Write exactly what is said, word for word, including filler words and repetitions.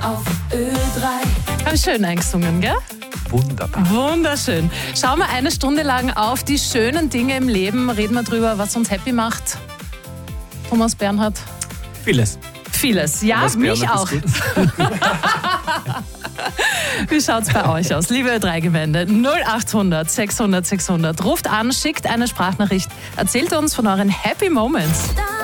auf Ö drei. Haben schön eingesungen, gell? Wunderbar. Wunderschön. Schauen wir eine Stunde lang auf die schönen Dinge im Leben. Reden wir drüber, was uns happy macht. Thomas Bernhard? Vieles. Vieles, ja, Thomas mich Bernhard auch. ist gut. Wie schaut's bei euch aus? Liebe Ö drei Gemeinde, null achthundert sechshundert sechshundert. Ruft an, schickt eine Sprachnachricht, erzählt uns von euren Happy Moments.